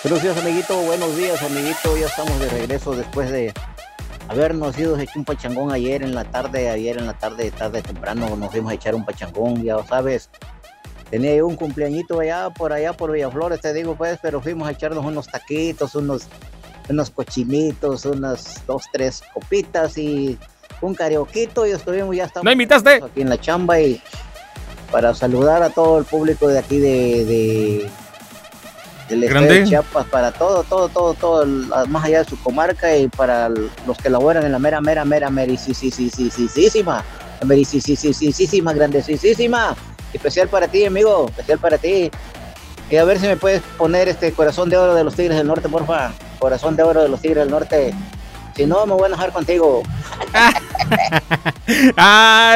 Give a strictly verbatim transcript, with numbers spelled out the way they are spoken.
Buenos días, amiguito. Buenos días, amiguito. Ya estamos de regreso después de habernos ido a echar un pachangón ayer en la tarde. Ayer en la tarde, tarde temprano, nos fuimos a echar un pachangón, ya sabes. Tenía yo un cumpleañito allá, por allá, por Villaflores, te digo, pues, pero fuimos a echarnos unos taquitos, unos, unos cochinitos, unas dos, tres copitas y un carioquito y estuvimos, ya estamos. ¿No invitaste? Aquí en la chamba y para saludar a todo el público de aquí de... de del estado de Chiapas, para todo, todo, todo, todo, más allá de su comarca y para los que laboran en la mera, mera, mera, merisísima, merisísima, grandesísima, especial para ti, amigo, especial para ti. Y a ver si me puedes poner este Corazón de Oro de los Tigres del Norte, porfa, Corazón de Oro de los Tigres del Norte, si no me voy a enojar contigo. Ah.